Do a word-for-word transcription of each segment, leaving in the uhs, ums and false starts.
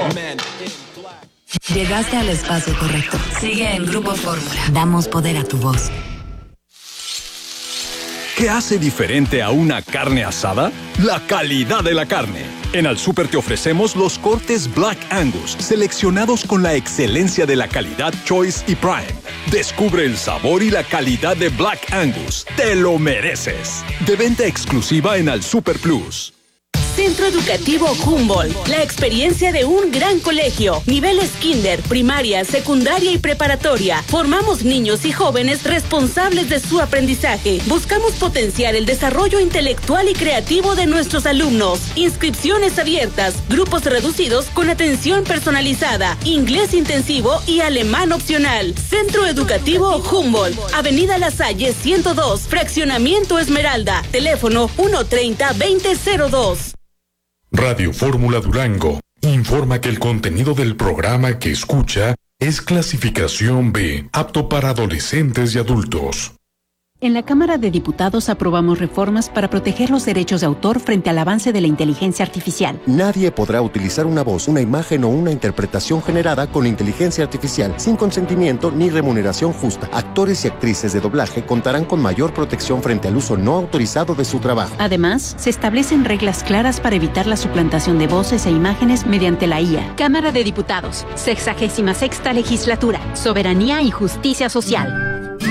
Llegaste al espacio correcto. Sigue en Grupo Fórmula. Damos poder a tu voz. ¿Qué hace diferente a una carne asada? La calidad de la carne. En Al Súper te ofrecemos los cortes Black Angus, seleccionados con la excelencia de la calidad Choice y Prime. Descubre el sabor y la calidad de Black Angus. ¡Te lo mereces! De venta exclusiva en Al Súper Plus. Centro Educativo Humboldt, la experiencia de un gran colegio. Niveles kinder, primaria, secundaria y preparatoria. Formamos niños y jóvenes responsables de su aprendizaje. Buscamos potenciar el desarrollo intelectual y creativo de nuestros alumnos. Inscripciones abiertas, grupos reducidos con atención personalizada, inglés intensivo y alemán opcional. Centro Educativo Humboldt, Avenida La Salle ciento dos, Fraccionamiento Esmeralda. Teléfono uno treinta, veinte cero dos. Radio Fórmula Durango informa que el contenido del programa que escucha es clasificación B, apto para adolescentes y adultos. En la Cámara de Diputados aprobamos reformas para proteger los derechos de autor frente al avance de la inteligencia artificial. Nadie podrá utilizar una voz, una imagen o una interpretación generada con inteligencia artificial sin consentimiento ni remuneración justa. Actores y actrices de doblaje contarán con mayor protección frente al uso no autorizado de su trabajo. Además, se establecen reglas claras para evitar la suplantación de voces e imágenes mediante la I A. Cámara de Diputados, sexagésima sexta legislatura, soberanía y justicia social.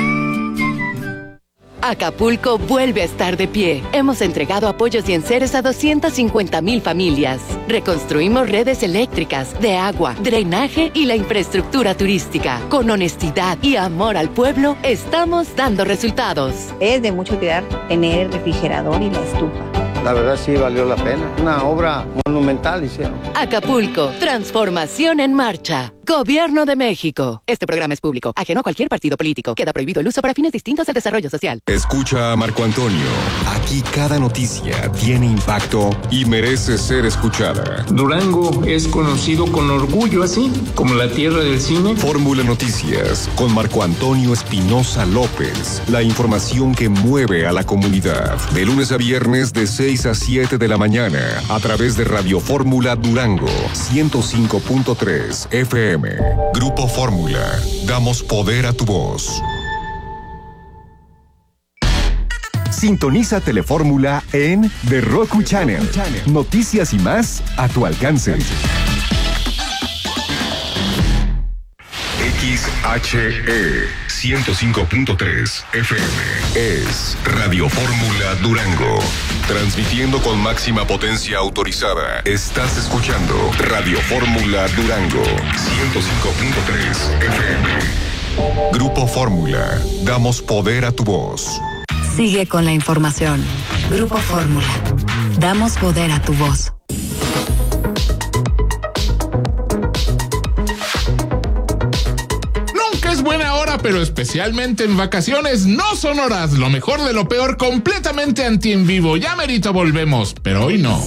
Acapulco vuelve a estar de pie. Hemos entregado apoyos y enseres a doscientas cincuenta mil familias. Reconstruimos redes eléctricas, de agua, drenaje y la infraestructura turística. Con honestidad y amor al pueblo, estamos dando resultados. Es de mucho cuidar tener el refrigerador y la estufa. La verdad sí valió la pena. Una obra monumental hicieron. Acapulco, transformación en marcha. Gobierno de México. Este programa es público, ajeno a cualquier partido político. Queda prohibido el uso para fines distintos al desarrollo social. Escucha a Marco Antonio. Aquí cada noticia tiene impacto y merece ser escuchada. Durango es conocido con orgullo así, como la tierra del cine. Fórmula Noticias con Marco Antonio Espinosa López. La información que mueve a la comunidad. De lunes a viernes de seis a siete de la mañana a través de Radio Fórmula Durango ciento cinco punto tres F M. Grupo Fórmula. Damos poder a tu voz. Sintoniza Telefórmula en The Roku Channel. Noticias y más a tu alcance. X H E ciento cinco punto tres F M es Radio Fórmula Durango. Transmitiendo con máxima potencia autorizada. Estás escuchando Radio Fórmula Durango ciento cinco punto tres F M. Grupo Fórmula. Damos poder a tu voz. Sigue con la información. Grupo Fórmula. Damos poder a tu voz. Es buena hora, pero especialmente en vacaciones no son horas. Lo mejor de lo peor, completamente anti en vivo. Ya merito volvemos, pero hoy no.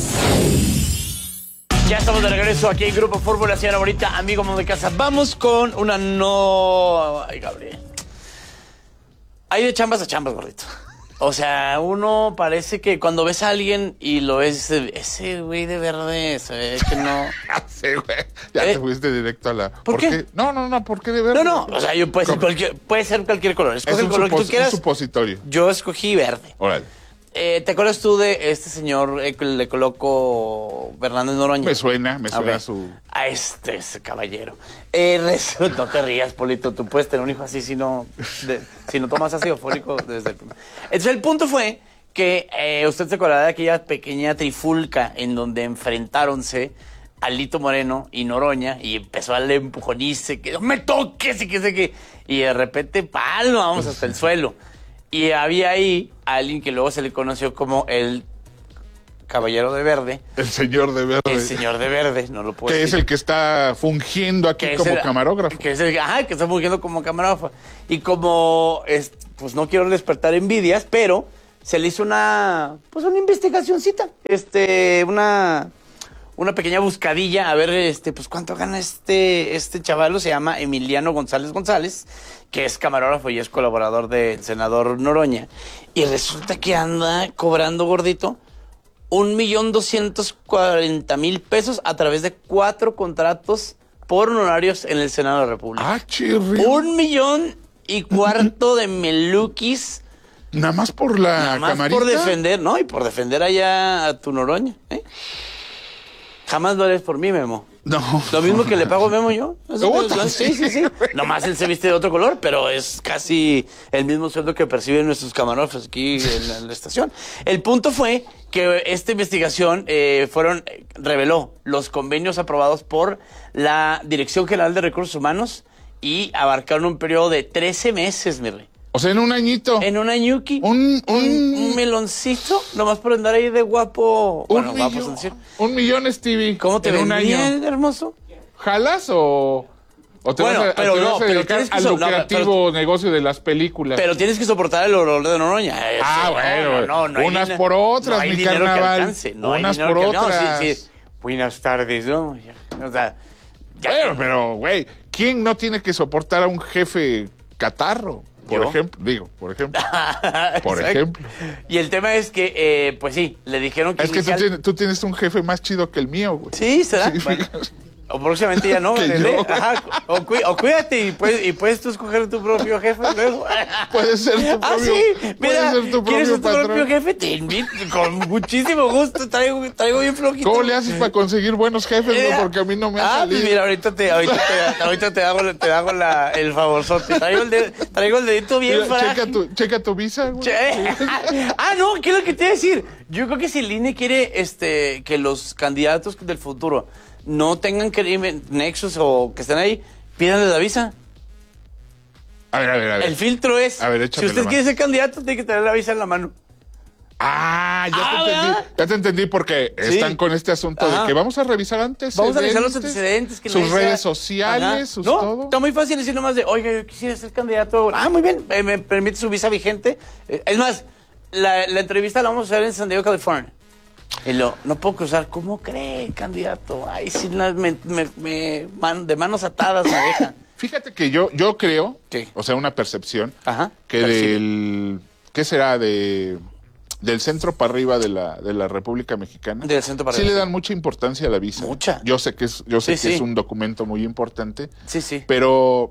Ya estamos de regreso aquí en Grupo Fórmula, señora bonita, amigo amo de casa. Vamos con una no... Ay, Gabriel. Hay de chambas a chambas, gordito. O sea, uno parece que cuando ves a alguien y lo ves, ese güey de verde, se ve que no... Sí, güey. Ya eh, te fuiste directo a la... ¿Por, ¿Por qué? qué? No, no, no, ¿por qué de verde? No, no, o sea, yo puede ser cualquier, puede ser cualquier color. Escoge el color supos- que tú quieras. Es un supositorio. Yo escogí verde. Órale. Eh, ¿Te acuerdas tú de este señor eh, que le coloco Fernández Noroña? Me suena, me suena okay. su... A este, ese caballero. Eh, no te rías, Polito, tú puedes tener un hijo así si no, de, si no tomas ácido fólico desde el primer. Entonces el punto fue que eh, usted se acordará de aquella pequeña trifulca en donde enfrentáronse Alito Moreno y Noroña y empezó a darle empujonice, que no me toques y que sé que... Y de repente, palo, vamos hasta el suelo. Y había ahí alguien que luego se le conoció como el caballero de verde. El señor de verde. El señor de verde, no lo puedo que decir. Es el que está fungiendo aquí como el, camarógrafo. Que es el ajá, que está fungiendo como camarógrafo. Y como, es, pues no quiero despertar envidias, pero se le hizo una, pues una investigacioncita, este, una... una pequeña buscadilla a ver este pues cuánto gana este este chavalo. Se llama Emiliano González González, que es camarógrafo y es colaborador del senador Noroña, y resulta que anda cobrando, gordito, un millón doscientos cuarenta mil pesos a través de cuatro contratos por honorarios en el Senado de la República. Ah, chirri. Un millón y cuarto de meluquis. Nada más por la Nada más camarita. por defender, ¿no? Y por defender allá a tu Noroña, ¿eh? Jamás lo harías por mí, Memo. No. Lo mismo que le pago a Memo yo. Eso, Uh, pues, sí, sí, sí. Nomás él se viste de otro color, pero es casi el mismo sueldo que perciben nuestros camarógrafos aquí en la, en la estación. El punto fue que esta investigación eh, fueron reveló los convenios aprobados por la Dirección General de Recursos Humanos y abarcaron un periodo de trece meses, mi rey. O sea, en un añito. En un añuki. Un, un, un meloncito, nomás por andar ahí de guapo. Un Bueno, millón, guapo, sencillo. un millón, Stevie. ¿Cómo te en un vendrían, año? hermoso? ¿Jalas o, o te Bueno, vas a, pero te no, vas a pero dedicar tienes que al so- no, lucrativo negocio de las películas? Pero tienes que soportar el olor de Noroña. Ese, Ah, no, bueno, no, no, no hay unas dinero- por otras, no hay mi dinero que carnaval. alcance, no hay Unas dinero por que- no, otras. sí, sí. Buenas tardes, ¿no? O sea, ya- Bueno, pero, güey, ¿quién no tiene que soportar a un jefe catarro? Por ¿Yo? ejemplo, digo, por ejemplo. Por Exacto. ejemplo. Y el tema es que, eh, pues sí, le dijeron que. Es que tú inicial- tienes, tú tienes un jefe más chido que el mío, güey. Sí, será. Sí, Bueno, o próximamente ya no, Que René. yo, güey. Ajá, o, cuí- o cuídate y puedes, y puedes tú escoger tu propio jefe luego. Puede ser tu Ah, propio, sí, puede mira, ser tu ¿quieres propio ser tu patrón. propio jefe? Te invito, con muchísimo gusto, traigo, traigo bien flojito. ¿Cómo le haces para conseguir buenos jefes, güey? Mira. Porque a mí no me han Ah, salido. pues mira, ahorita te, ahorita te, ahorita te hago, te hago la, el favorzote. Traigo el, de- traigo el dedito bien Mira, frágil. checa, tu, checa tu visa, güey. Che- ah, no, ¿qué es lo que te iba a decir? Yo creo que si el I N E quiere este, que los candidatos del futuro no tengan crimen, nexos o que estén ahí, pídanles la visa. A ver, a ver, a ver. El filtro es, A ver, si échame usted la quiere mano. ser candidato, tiene que tener la visa en la mano. Ah, ya Ah, te entendí. ¿verdad? Ya te entendí porque Sí. están con este asunto Ajá. de que vamos a revisar antecedentes. Vamos a revisar los antecedentes. Que sus nadie sea- redes sociales, Ajá. sus no, todo. Está muy fácil decir nomás de, oiga, yo quisiera ser candidato. Ah, muy bien, eh, me permite su visa vigente. Eh, es más, la, la entrevista la vamos a hacer en San Diego, California. Y lo, no puedo cruzar. ¿Cómo cree, candidato? Ay, sí, la- me, me, me- man- de manos atadas me deja. Fíjate que yo, yo creo, Sí. o sea, una percepción, Ajá. que Percibe. del, ¿qué será? De, del centro para arriba de la, de la República Mexicana. Del centro para sí arriba, le sí. dan mucha importancia a la visa. Mucha. Yo sé que es, yo sé Sí, que sí. es un documento muy importante, Sí, sí. pero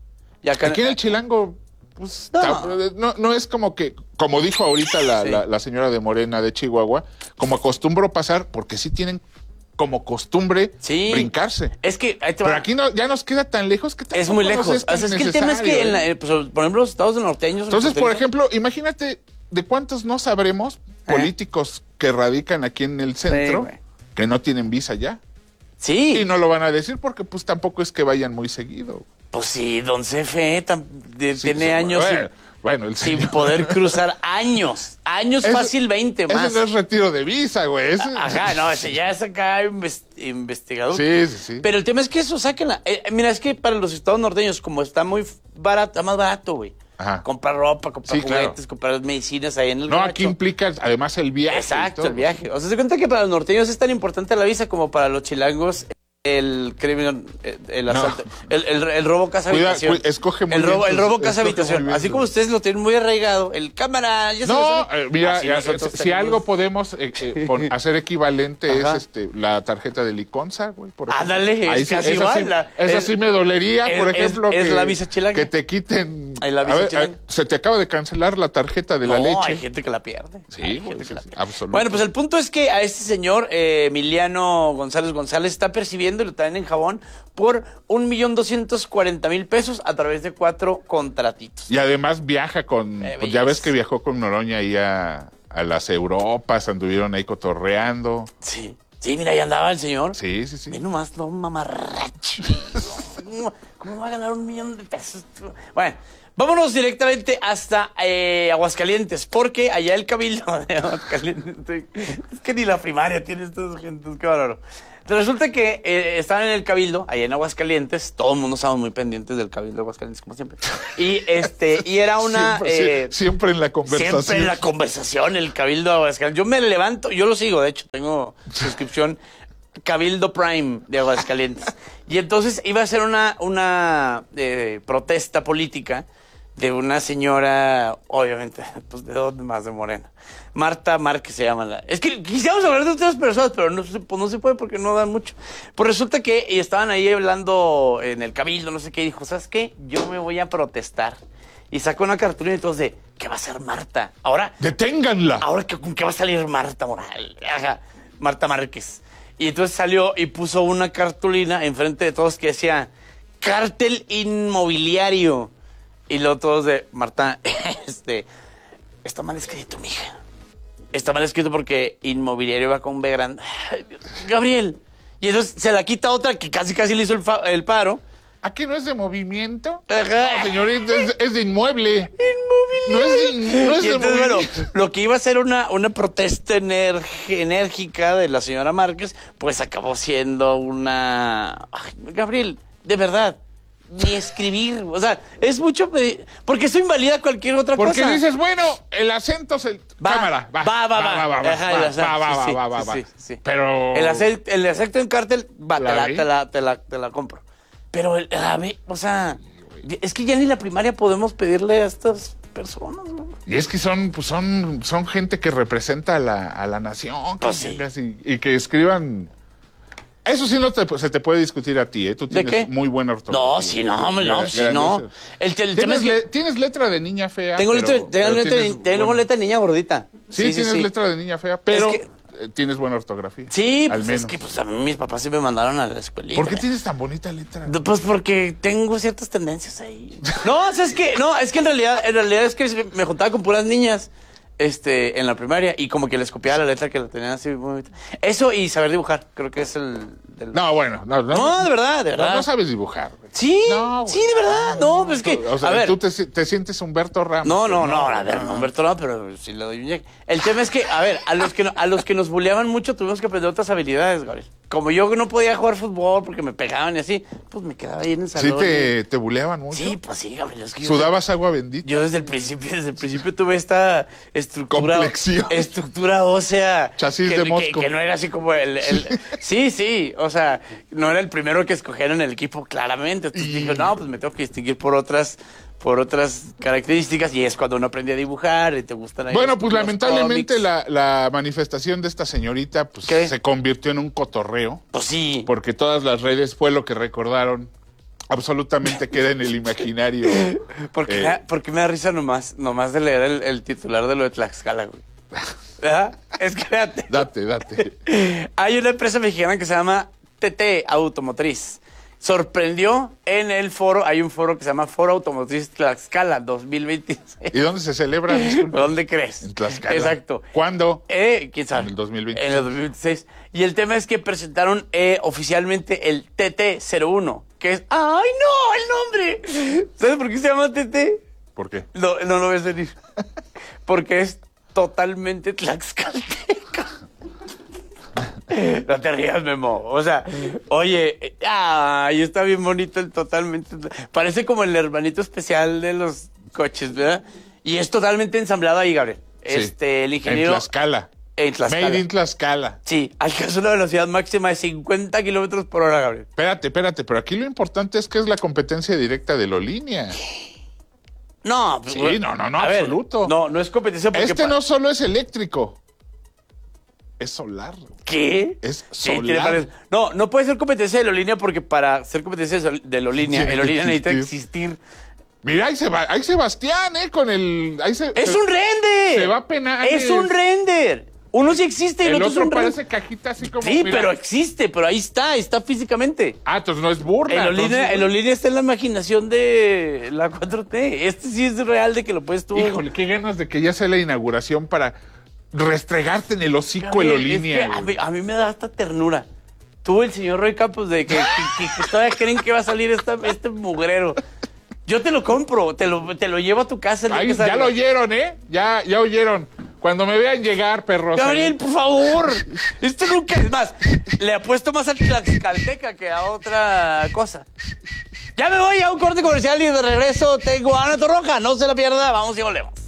Y acá, aquí en el Chilango, pues, No. ta- no, no es como que, como dijo ahorita la, Sí. la, la señora de Morena de Chihuahua, como acostumbro pasar, porque sí tienen como costumbre Sí. brincarse. Es que ahí te va. Pero aquí no, ya nos queda tan lejos que es muy tampoco nos lejos. tan O sea, es que el tema es que, necesario, en la- ¿eh? eh, pues, por ejemplo, los estados norteños. Entonces, por fronterizos, ejemplo, imagínate de cuántos no sabremos políticos que radican aquí en el centro güey. que no tienen visa ya. Sí. Y no lo van a decir porque pues tampoco es que vayan muy seguido. Pues sí, don C F E tam- de- Sí, tiene pues, años bueno, sin, bueno, el sin señor- poder cruzar. Años. Años Eso- fácil veinte más. Ese no es retiro de visa, güey. ese- Ajá, no, ese ya es acá inves- investigador. Sí, sí, sí. Pero el tema es que eso, sáquenla. Eh, mira, es que para los estados norteños, como está muy barato, está más barato, güey. Ajá. Comprar ropa, comprar Sí, claro. juguetes, comprar medicinas ahí en el No, gabacho. aquí implica además el viaje. y Exacto, todo. el viaje. O sea, se cuenta que para los norteños es tan importante la visa como para los chilangos el crimen, el, el No. asalto, el, el, el robo casa Cuida- habitación. cu- escoge muy el robo, bien el tus- robo casa escoge muy habitación. bien Así tus- como ustedes lo tienen muy arraigado, el cámara, ya se lo No, saben. eh, mira, Así ya, nosotros si tenemos- algo podemos eh, eh, pon- hacer equivalente Ajá. es este la tarjeta de Liconza, güey, por ejemplo. Ándale, Ahí es sí- casi esa igual, sí- la- esa es- sí me dolería, es- por es- ejemplo, es que, la visa chilanga. que te quiten. Ay, la A visa ver, chilanga. eh, se te acaba de cancelar la tarjeta de la No, leche. hay gente que la pierde. Sí, Hay güey, gente sí, que la sí, pierde. absoluto. Bueno, pues el punto es que a este señor, eh, Emiliano González González, está percibiendo, y lo traen en jabón, por un millón doscientos cuarenta mil pesos a través de cuatro contratitos. Y además viaja con, Eh, pues ya ves belleza. que viajó con Noroña ahí a, a las Europas, anduvieron ahí cotorreando. Sí. Sí, mira, ahí andaba el señor. Sí, sí, sí. Ve nomás, no mamarracho. ¿Cómo, ¿Cómo va a ganar un millón de pesos? Bueno, vámonos directamente hasta eh, Aguascalientes, porque allá el cabildo de Aguascalientes, estoy- es que ni la primaria tiene estos gentes, qué bárbaro. Resulta que eh, estaban en el cabildo, allá en Aguascalientes, todo el mundo estamos muy pendientes del cabildo de Aguascalientes, como siempre. Y este, y era una... Siempre, eh, sí, siempre en la conversación. Siempre en la conversación, el Cabildo de Aguascalientes. Yo me levanto, yo lo sigo, de hecho, tengo suscripción Cabildo Prime de Aguascalientes. Y entonces iba a ser una, una eh, protesta política de una señora, obviamente, pues de dónde más, de Morena. Marta Márquez se llama. La... Es que quisiéramos hablar de otras personas, pero no se, pues no se puede porque no dan mucho. Pues resulta que estaban ahí hablando en el cabildo, no sé qué, y dijo, ¿sabes qué? Yo me voy a protestar. Y sacó una cartulina y todos de, ¿qué va a hacer Marta? Ahora... ¡Deténganla! Ahora, ¿con qué va a salir Marta Moral? Ajá, Marta Márquez. Y entonces salió y puso una cartulina enfrente de todos que decía, cártel inmobiliario. Y luego todos de, Marta, este, está mal escrito, mija. Está mal escrito porque inmobiliario va con B grande. Ay, Dios, Gabriel. Y entonces se la quita otra que casi casi le hizo el, fa- el paro. ¿Aquí no es de movimiento? Ajá. No, señorita, es, es de inmueble. Inmobiliario. No es de, no es y de entonces, movimiento. bueno, lo que iba a ser una, una protesta ener- enérgica de la señora Márquez, pues acabó siendo una... Ay, Gabriel, de verdad, ni escribir. O sea, es mucho pedir... Porque eso invalida cualquier otra Porque cosa. dices, bueno, el acento se... Va, Cámara, va. va, va, va. va, va, Ajá, va, el acento, va, va, sí, va, va, va. sí, sí, sí. Pero... El acento, el acento en cártel, va, ¿La te, la, vi? te, la, te, la, te la compro. Pero, el, a ver, o sea, es que ya ni la primaria podemos pedirle a estas personas, ¿no? Y es que son, pues son, son gente que representa a la, a la nación. Pues que sí. casi- y que escriban... Eso sí no te, se te puede discutir a ti, ¿eh? Tú ¿De tienes qué? muy buena ortografía. No, sí, no, hombre, no, Gra- sí, no. grandiosa. El, te- el tema ¿Tienes, es que le- tienes letra de niña fea. tengo pero- letra, tengo pero letra, tienes de- tengo buen- letra de niña gordita. Sí, tienes letra de niña fea, pero Es que- eh, tienes buena ortografía. Sí, al pues menos. es que pues, a mí mis papás sí me mandaron a la escuelita. ¿Por qué tienes tan bonita letra? Pues porque tengo ciertas tendencias ahí. No, o sea, es que, no, es que en realidad, en realidad es que me juntaba con puras niñas, este, en la primaria, y como que les copiaba la letra que la tenían así muy... Eso y saber dibujar, creo que es el... del- No, bueno, no, no. No, de verdad, de No, verdad. no sabes dibujar. güey. Sí, No, sí, de verdad, no, pues es que, O sea, a ver... tú te, te sientes Humberto Ramos. No, no, pues, no, a ver, no, Humberto no, pero sí le doy un llegue. El tema es que, a ver, a los que, no- a los que nos buleaban mucho tuvimos que aprender otras habilidades, Gabriel. Como yo no podía jugar fútbol porque me pegaban y así, pues me quedaba ahí en el Sí salón. te, te buleaban mucho. Sí, pues sí, Gabriel. Es que yo- Sudabas agua bendita. Yo desde el principio, desde el principio tuve esta estructura, Complexión. estructura ósea. Chasis que, de que- mosco. que no era así como el, el- sí, sí, o sea, no era el primero que escogieron en el equipo, claramente. Entonces dije, no, pues me tengo que distinguir por otras, por otras características, y es cuando uno aprende a dibujar y te gustan ahí Bueno, los- pues los lamentablemente cómics. la, la manifestación de esta señorita pues, ¿Qué? se convirtió en un cotorreo. Pues sí. Porque todas las redes fue lo que recordaron. Absolutamente queda en el imaginario. Porque, Eh, me da- porque me da risa nomás, nomás de leer el, el titular de lo de Tlaxcala, güey. ¿Verdad? Es que fíjate. Date, date. Hay una empresa mexicana que se llama T T Automotriz. Sorprendió en el foro, hay un foro que se llama Foro Automotriz Tlaxcala dos mil veintiséis. ¿Y dónde se celebra? Disculpa. ¿Dónde crees? En Tlaxcala. Exacto. ¿Cuándo? Eh, ¿quién sabe? En el dos mil veintiséis. En el dos mil veintiséis. Y el tema es que presentaron eh, oficialmente el T T cero uno, que es... ¡Ay, no! ¡El nombre! ¿Sabes por qué se llama T T? ¿Por qué? No, no lo ves venir. Porque es totalmente tlaxcalteca. No te rías, Memo. O sea, oye, ay, está bien bonito el totalmente. Parece como el hermanito especial de los coches, ¿verdad? Y es totalmente ensamblado ahí, Gabriel. Sí. Este, el ingeniero. En Tlaxcala. En Tlaxcala. Made in Tlaxcala. Sí, alcanza una velocidad máxima de cincuenta kilómetros por hora, Gabriel. Espérate, espérate, pero aquí lo importante es que es la competencia directa de Lolínea. No, pues, Sí, bueno, no, no, no, a ver, absoluto. no, no es competencia porque... Este pa- no solo es eléctrico, es solar. ¿Qué? Es Sí, tiene solar. pares- No, no puede ser competencia de Lolínea porque para ser competencia de Sol- de Lolínea, Tiene el Lolínea que necesita existir. existir. Mira, ahí, se va, ahí Sebastián, ¿eh? Con el... ahí se- ¡Es se- un render! Se va a penar. ¡Es un render! Uno sí existe y el, El otro es otro un render. parece cajita así como... Sí, mira. pero existe, pero ahí está, está físicamente. Ah, entonces no es burla. El Lolínea, entonces- el Lolínea está en la imaginación de la cuatro T. Este sí es real de que lo puedes tú... Híjole, qué ganas de que ya sea la inauguración para restregarte en el hocico Gabriel, el Lolínea. es que a, mí, a mí me da hasta ternura. Tú, el señor Roy Campos, de que, que, que- que todavía creen que va a salir esta, este mugrero. Yo te lo compro, te lo, te lo llevo a tu casa. el día Ay, que ya salga. lo oyeron, ¿eh? Ya, ya oyeron. Cuando me vean llegar, perros. Gabriel, ahí. por favor. Esto nunca es más. Le apuesto más a Tlaxcalteca que a otra cosa. Ya me voy a un corte comercial y de regreso tengo a Ana Torroja. No se la pierda. Vamos y volvemos.